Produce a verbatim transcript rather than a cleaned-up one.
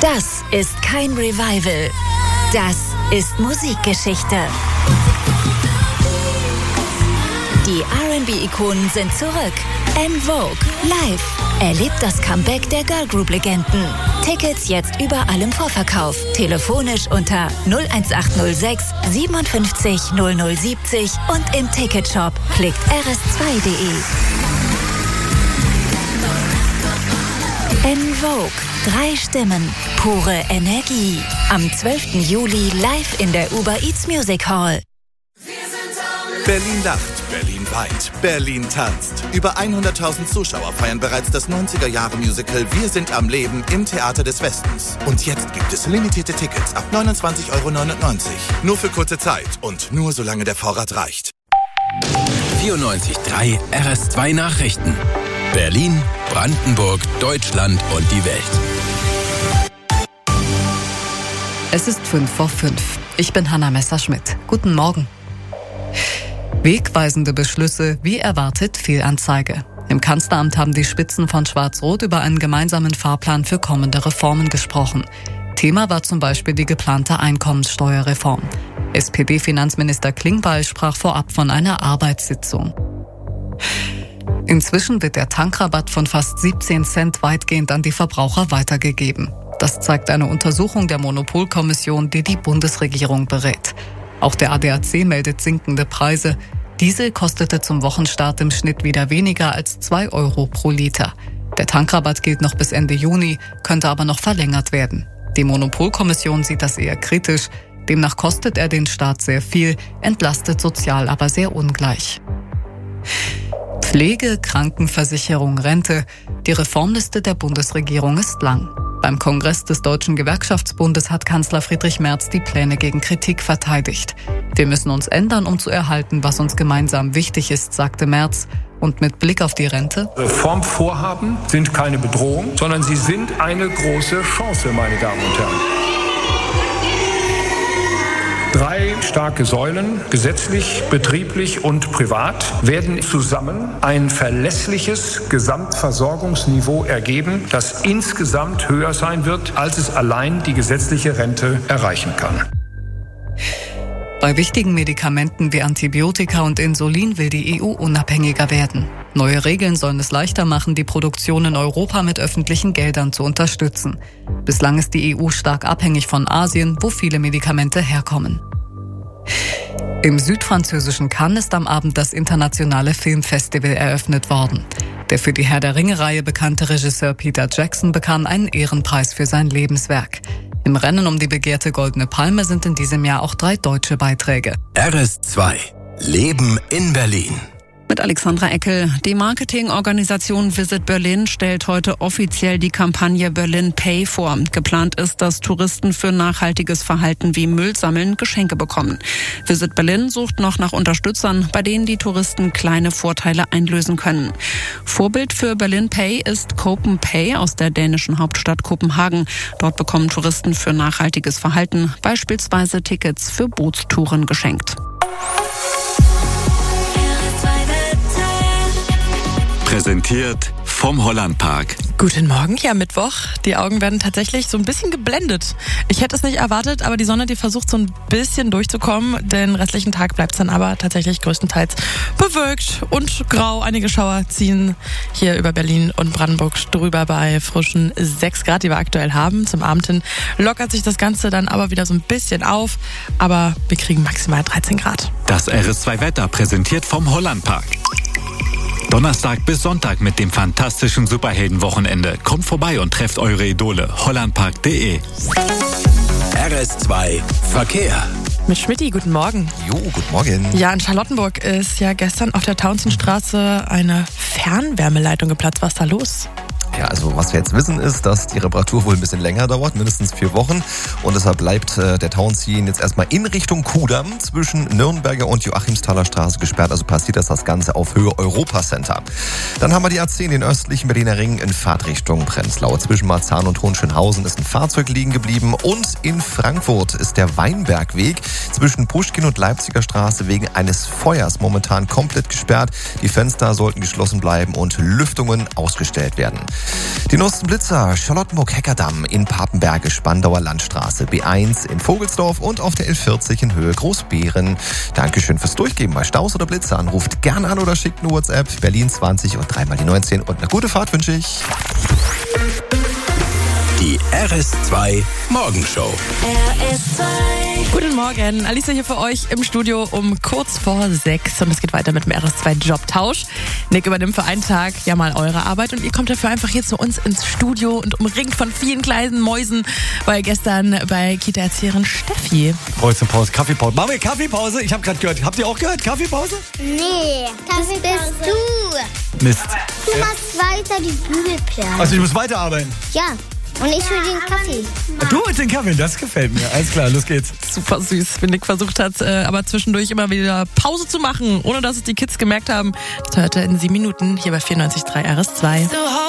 Das ist kein Revival. Das ist Musikgeschichte. Die R and B-Ikonen sind zurück. En Vogue live. Erlebt das Comeback der Girlgroup-Legenden. Tickets jetzt überall im Vorverkauf. Telefonisch unter null eins acht null sechs siebenundfünfzig null null siebzig und im Ticketshop. Klickt r s zwei punkt d e. En Vogue. Drei Stimmen. Pure Energie. Am zwölften Juli live in der Uber Eats Music Hall. Berlin lacht, Berlin weint, Berlin tanzt. Über hunderttausend Zuschauer feiern bereits das neunziger-Jahre-Musical Wir sind am Leben im Theater des Westens. Und jetzt gibt es limitierte Tickets ab neunundzwanzig Euro neunundneunzig. Nur für kurze Zeit und nur solange der Vorrat reicht. vierundneunzig Komma drei R S zwei Nachrichten. Berlin, Brandenburg, Deutschland und die Welt. Es ist fünf vor fünf. Ich bin Hanna Messerschmidt. Guten Morgen. Wegweisende Beschlüsse, wie erwartet Fehlanzeige. Im Kanzleramt haben die Spitzen von Schwarz-Rot über einen gemeinsamen Fahrplan für kommende Reformen gesprochen. Thema war zum Beispiel die geplante Einkommenssteuerreform. S P D-Finanzminister Klingbeil sprach vorab von einer Arbeitssitzung. Inzwischen wird der Tankrabatt von fast siebzehn Cent weitgehend an die Verbraucher weitergegeben. Das zeigt eine Untersuchung der Monopolkommission, die die Bundesregierung berät. Auch der A D A C meldet sinkende Preise. Diesel kostete zum Wochenstart im Schnitt wieder weniger als zwei Euro pro Liter. Der Tankrabatt gilt noch bis Ende Juni, könnte aber noch verlängert werden. Die Monopolkommission sieht das eher kritisch. Demnach kostet er den Staat sehr viel, entlastet sozial aber sehr ungleich. Pflege, Krankenversicherung, Rente. Die Reformliste der Bundesregierung ist lang. Beim Kongress des Deutschen Gewerkschaftsbundes hat Kanzler Friedrich Merz die Pläne gegen Kritik verteidigt. Wir müssen uns ändern, um zu erhalten, was uns gemeinsam wichtig ist, sagte Merz. Und mit Blick auf die Rente: Reformvorhaben sind keine Bedrohung, sondern sie sind eine große Chance, meine Damen und Herren. Drei starke Säulen, gesetzlich, betrieblich und privat, werden zusammen ein verlässliches Gesamtversorgungsniveau ergeben, das insgesamt höher sein wird, als es allein die gesetzliche Rente erreichen kann. Bei wichtigen Medikamenten wie Antibiotika und Insulin will die E U unabhängiger werden. Neue Regeln sollen es leichter machen, die Produktion in Europa mit öffentlichen Geldern zu unterstützen. Bislang ist die E U stark abhängig von Asien, wo viele Medikamente herkommen. Im südfranzösischen Cannes ist am Abend das internationale Filmfestival eröffnet worden. Der für die Herr der Ringe-Reihe bekannte Regisseur Peter Jackson bekam einen Ehrenpreis für sein Lebenswerk. Im Rennen um die begehrte Goldene Palme sind in diesem Jahr auch drei deutsche Beiträge. R S zwei. Leben in Berlin. Mit Alexandra Eckel. Die Marketingorganisation Visit Berlin stellt heute offiziell die Kampagne Berlin Pay vor. Geplant ist, dass Touristen für nachhaltiges Verhalten wie Müll sammeln Geschenke bekommen. Visit Berlin sucht noch nach Unterstützern, bei denen die Touristen kleine Vorteile einlösen können. Vorbild für Berlin Pay ist Copen Pay aus der dänischen Hauptstadt Kopenhagen. Dort bekommen Touristen für nachhaltiges Verhalten beispielsweise Tickets für Bootstouren geschenkt. Präsentiert vom Hollandpark. Guten Morgen, ja, Mittwoch. Die Augen werden tatsächlich so ein bisschen geblendet. Ich hätte es nicht erwartet, aber die Sonne, die versucht so ein bisschen durchzukommen. Den restlichen Tag bleibt es dann aber tatsächlich größtenteils bewölkt und grau. Einige Schauer ziehen hier über Berlin und Brandenburg drüber bei frischen sechs Grad, die wir aktuell haben. Zum Abend hin lockert sich das Ganze dann aber wieder so ein bisschen auf. Aber wir kriegen maximal dreizehn Grad. Das R S zwei Wetter präsentiert vom Hollandpark. Donnerstag bis Sonntag mit dem fantastischen Superheldenwochenende. Kommt vorbei und trefft eure Idole. hollandpark punkt de. R S zwei Verkehr. Mit Schmidti, guten Morgen. Jo, guten Morgen. Ja, in Charlottenburg ist ja gestern auf der Tauentzenstraße eine Fernwärmeleitung geplatzt. Was ist da los? Ja, also was wir jetzt wissen ist, dass die Reparatur wohl ein bisschen länger dauert, mindestens vier Wochen. Und deshalb bleibt äh, der Tauentzien jetzt erstmal in Richtung Kudamm zwischen Nürnberger und Joachimsthaler Straße gesperrt. Also passiert das, das Ganze auf Höhe Europacenter. Dann haben wir die A zehn, den östlichen Berliner Ring in Fahrtrichtung Prenzlau. Zwischen Marzahn und Hohenschönhausen ist ein Fahrzeug liegen geblieben. Und in Frankfurt ist der Weinbergweg zwischen Puschkin und Leipziger Straße wegen eines Feuers momentan komplett gesperrt. Die Fenster sollten geschlossen bleiben und Lüftungen ausgestellt werden. Die neuesten Blitzer, Charlottenburg-Heckerdamm in Papenberge, Spandauer Landstraße, B eins in Vogelsdorf und auf der L vierzig in Höhe Großbeeren. Dankeschön fürs Durchgeben. Bei Staus oder Blitzer anruft gerne an oder schickt eine WhatsApp. Berlin zwanzig und dreimal die neunzehn und eine gute Fahrt wünsche ich. Die R S zwei Morgenshow. R S zwei. Guten Morgen, Alicia hier für euch im Studio um kurz vor sechs und es geht weiter mit dem R S zwei Jobtausch. Nick übernimmt für einen Tag ja mal eure Arbeit und ihr kommt dafür einfach hier zu uns ins Studio und umringt von vielen kleinen Mäusen, weil gestern bei Kita-Erzieherin Steffi. Kreuz und Pause, Kaffeepause. Machen wir Kaffeepause? Ich habe gerade gehört. Habt ihr auch gehört? Kaffeepause? Nee, das bist du. Mist. Du machst weiter die Bügelperlen. Also ich muss weiterarbeiten. Ja. Und ich will den Kaffee. Du mit den Kaffee, das gefällt mir. Alles klar, los geht's. Super süß, wenn Nick versucht hat, äh, aber zwischendurch immer wieder Pause zu machen, ohne dass es die Kids gemerkt haben. Das hört er in sieben Minuten hier bei vierundneunzig Komma drei R S zwei.